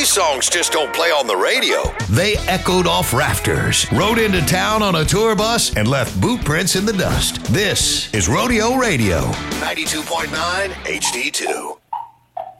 songs just don't play on the radio. They echoed off rafters, rode into town on a tour bus, and left boot prints in the dust. This is Rodeo Radio. 92.9 HD2.